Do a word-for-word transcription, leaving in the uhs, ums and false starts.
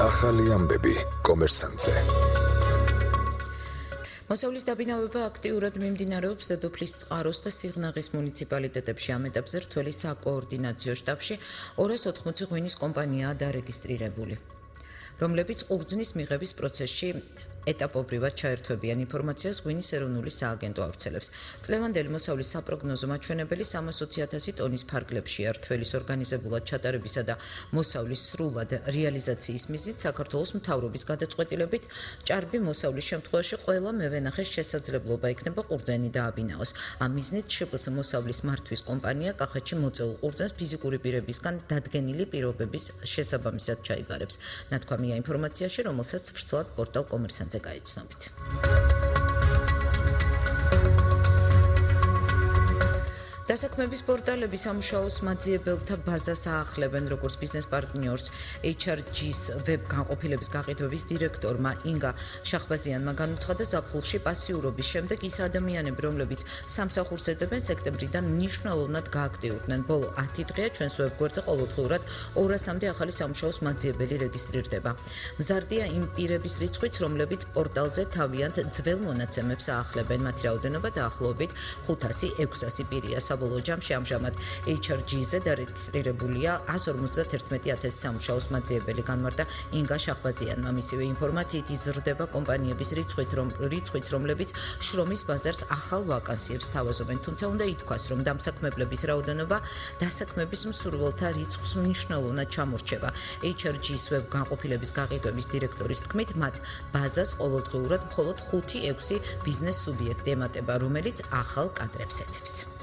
ახალი ამბები კომერსანტზე. მოსავლის დაბინავება აქტიურად მიმდინარეობს დედოფლის წყაროს და სიღნაღის მუნიციპალიტეტებში. ამ ეტაპზე რთველი საკოორდინაციო შტაბში ორას ოთხმოცი ღვინის კომპანიაა დარეგისტრირებული, რომლებიც ყურძნის მიღების პროცესში ეტაპობრივად ჩაერთვებიან ინფორმაციას ღვინის ეროვნული სააგენტო ავრცელებს. წლევანდელი მოსავლის საპროგნოზო მაჩვენებელი სამასოცი ათასი ტონის ფარგლებშია. რთველის ორგანიზებულად ჩატარებისა და მოსავლის სრულად რეალიზაციის მიზნით საქართველოს მთავრობის გადაწყვეტილებით ჭარბი მოსავლის შემთხვევაში ყველა მევენახეს შესაძლებლობა იქნება ყურძენი დააბინაოს. ამ მიზნით შპს მოსავლის მართვის კომპანია კახეთში მოწეულ ყურძენს ფიზიკური პირებისგან დადგენილი პირობების შესაბამისად ჩაიბარებს. ნათქვამია ინფორმაციაში, რომელსაც ვრცლად პორტალ კომერსანტზე გაიცნობით. დასაქმების პორტალები სამუშაოს მაძიებელთა ბაზას აახლებენ, როგორც ბიზნეს პარტნიორს ეიჩ არ ჯის ვებ განყოფილების გაყიდვების დირექტორმა ინგა შახბაზიანმა განუცხადა, ზაფხულში პასიურობის შემდეგ ის ადამიანები, რომლებიც სამსახურს ეძებენ, სექტემბრიდან მნიშვნელოვნად გააქტიურდნენ. ბოლო ათი დღეა ჩვენს ვებგვერდზე ყოველდღიურად ორასამდე ახალი სამუშაოს მაძიებელი რეგისტრირდება. მზარდია იმ პირების რიცხვიც, რომლებიც პორტალზე თავიანთ ძველ მონაცემებს აახლებენ. მათი რაოდენობა დაახლოებით ხუთასი ექვსასი პირია. საბოლოო ჯამში ამჟამად ეიჩ არ ჯი-ზე დარეგისტრირებულია ას ორმოცდაათერთმეტი ათასი სამუშაოს მაძიებელი, განმარტა ინგა შახბაზიანმა. მისივე ინფორმაციით იზრდება კომპანიების რიცხვით, რომ რიცხვიც, რომლებიც შრომის ბაზარს ახალ ვაკანსიებს თავაზობენ. თუმცა უნდა ითქვას, რომ დამსაქმებლების რაოდენობა დასაქმების მსურველთა რიცხვს მნიშვნელოვნად ჩამორჩება. ეიჩ არ ჯის ვებ განყოფილების გაყიდვების დირექტორის თქმით, მათ ბაზას ყოველდღიურად მხოლოდ ხუთი ექვსი ბიზნეს სუბიექტი ემატება, რომელიც ახალ კადრებს ეძებს.